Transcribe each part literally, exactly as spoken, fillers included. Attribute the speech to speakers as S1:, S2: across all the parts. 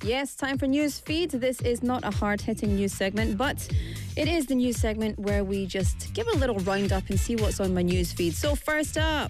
S1: Yes, time for News Feed. This is not a hard-hitting news segment, but it is the news segment where we just give a little roundup and see what's on my news feed. So first up,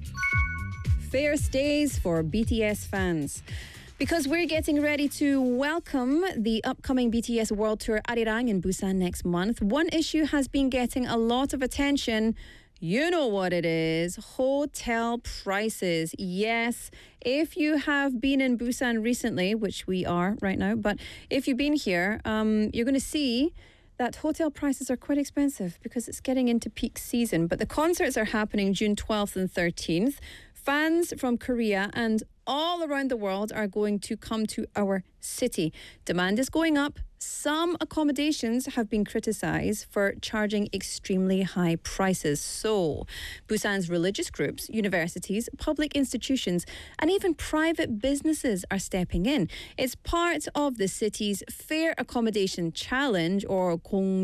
S1: fierce days for B T S fans. Because we're getting ready to welcome the upcoming B T S World Tour Arirang in Busan next month, one issue has been getting a lot of attention. You know what it is. Hotel prices. Yes, if you have been in Busan recently, which we are right now, but if you've been here, um, you're going to see that hotel prices are quite expensive because it's getting into peak season. But the concerts are happening June twelfth and thirteenth. Fans from Korea and all around the world are going to come to our city. Demand is going up. Some accommodations have been criticised for charging extremely high prices. So, Busan's religious groups, universities, public institutions, and even private businesses are stepping in. It's part of the city's Fair Accommodation Challenge, or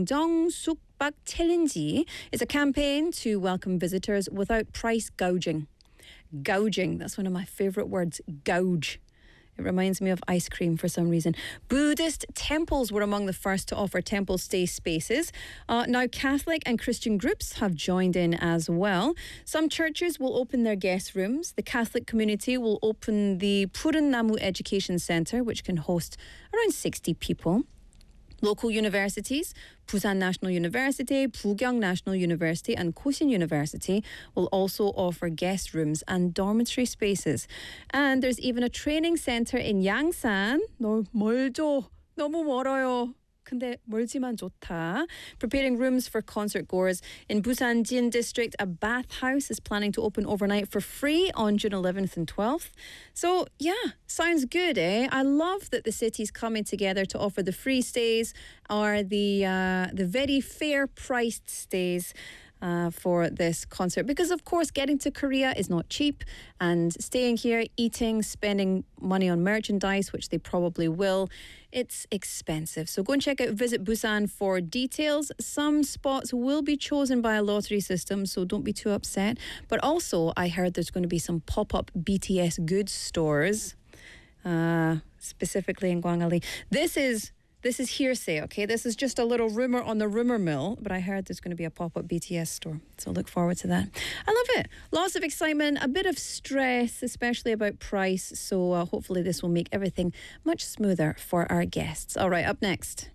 S1: 공정 숙박 챌린지. It's a campaign to welcome visitors without price gouging. Gouging, that's one of my favourite words, gouge. It reminds me of ice cream for some reason. Buddhist temples were among the first to offer temple stay spaces. Uh, now, Catholic and Christian groups have joined in as well. Some churches will open their guest rooms. The Catholic community will open the Puren Namu Education Centre, which can host around sixty people. Local universities, Busan National University, Bugyang National University and Kosin University will also offer guest rooms and dormitory spaces. And there's even a training centre in Yangsan. 너 멀죠? 너무 멀어요. 근데 멀지만 좋다. Preparing rooms for concert goers. In Busan Jin District, a bathhouse is planning to open overnight for free on June eleventh and twelfth. So, yeah, sounds good, eh? I love that the city's coming together to offer the free stays or the uh, the very fair-priced stays Uh, for this concert, because of course getting to Korea is not cheap, and staying here, eating, spending money on merchandise, which they probably will, it's expensive. So go and check out Visit Busan for details. Some spots will be chosen by a lottery system, so don't be too upset. But also I heard there's going to be some pop-up B T S goods stores, uh, specifically in Gwangali. This is This is hearsay, okay? This is just a little rumour on the rumour mill, but I heard there's going to be a pop-up B T S store. So look forward to that. I love it. Lots of excitement, a bit of stress, especially about price. So uh, hopefully this will make everything much smoother for our guests. All right, up next.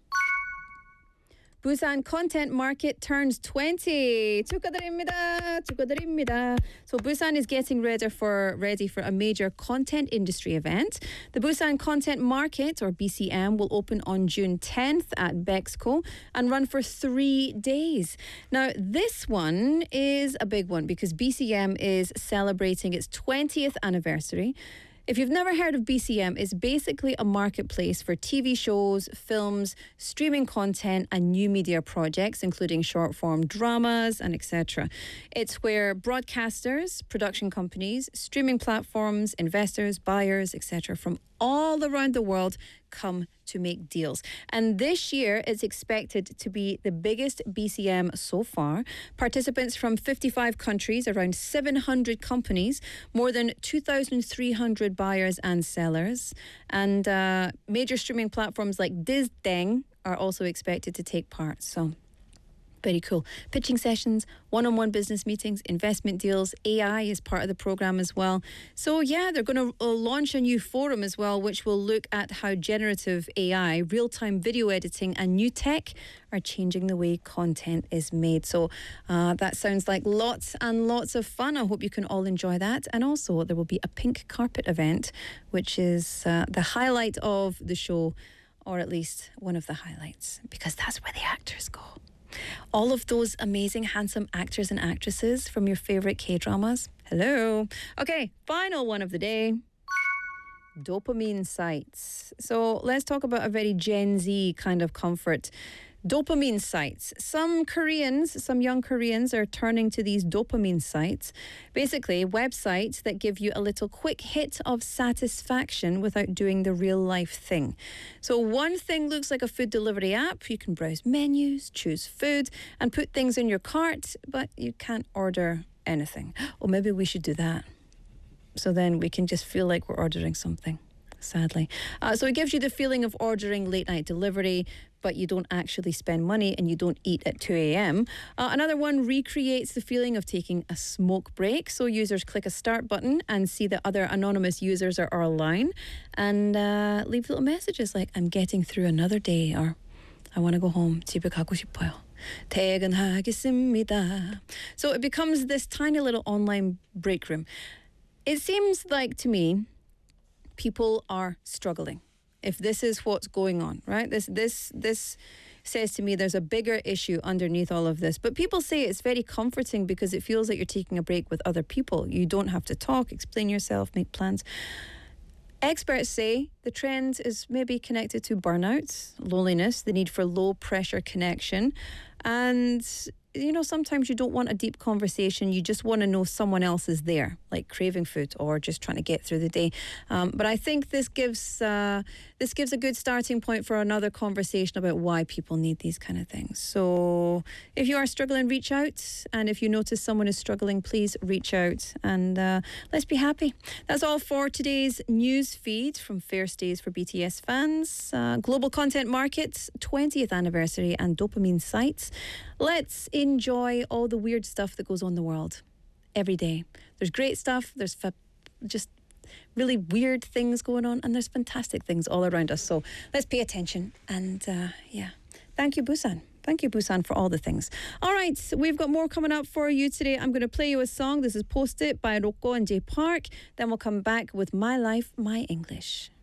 S1: Busan Content Market turns twenty. 축하드립니다. 축하드립니다. So Busan is getting ready for ready for a major content industry event. The Busan Content Market, or B C M, will open on June tenth at Bexco and run for three days. Now, this one is a big one because B C M is celebrating its twentieth anniversary. If you've never heard of B C M, it's basically a marketplace for T V shows, films, streaming content and new media projects, including short-form dramas and et cetera. It's where broadcasters, production companies, streaming platforms, investors, buyers, et cetera from all around the world come to make deals. And this year it's expected to be the biggest B C M so far. Participants from fifty-five countries, around seven hundred companies, more than two thousand three hundred buyers and sellers. And uh, major streaming platforms like Dizdeng are also expected to take part. So very cool. Pitching sessions, one-on-one business meetings, investment deals. A I is part of the program as well. So yeah, they're going to uh, launch a new forum as well, which will look at how generative A I, real-time video editing and new tech are changing the way content is made. So uh, that sounds like lots and lots of fun. I hope you can all enjoy that. And also there will be a pink carpet event, which is uh, the highlight of the show, or at least one of the highlights, because that's where the actors go. All of those amazing, handsome actors and actresses from your favourite K-dramas. Hello. Okay, final one of the day. Dopamine sites. So let's talk about a very Gen Z kind of comfort. Dopamine sites. Some Koreans, some young Koreans are turning to these dopamine sites. Basically, websites that give you a little quick hit of satisfaction without doing the real life thing. So one thing looks like a food delivery app. You can browse menus, choose food, and put things in your cart, but you can't order anything. Or maybe we should do that. So then we can just feel like we're ordering something. sadly. Uh, so it gives you the feeling of ordering late night delivery, but you don't actually spend money and you don't eat at two a.m. Uh, another one recreates the feeling of taking a smoke break. So users click a start button and see that other anonymous users are, are online and uh, leave little messages like, I'm getting through another day, or I want to go home. 집에 가고 싶어요. 퇴근하겠습니다. So it becomes this tiny little online break room. It seems like to me, people are struggling. If this is what's going on, right? This this this says to me there's a bigger issue underneath all of this. But people say it's very comforting because it feels like you're taking a break with other people. You don't have to talk, explain yourself, make plans. Experts say the trend is maybe connected to burnout, loneliness, the need for low pressure connection, and you know, sometimes you don't want a deep conversation. You just want to know someone else is there, like craving food or just trying to get through the day. Um, but I think this gives uh, this gives a good starting point for another conversation about why people need these kind of things. So if you are struggling, reach out. And if you notice someone is struggling, please reach out. And uh, let's be happy. That's all for today's news feed from First Days for B T S fans. Uh, Global Content Market's twentieth anniversary and dopamine sites. Let's enjoy all the weird stuff that goes on in the world every day. There's great stuff, there's fa- just really weird things going on, and there's fantastic things all around us. So let's pay attention. And uh, yeah, thank you, Busan. Thank you, Busan, for all the things. All right, we've got more coming up for you today. I'm going to play you a song. This is Post It by Rocco and Jay Park. Then we'll come back with My Life, My English.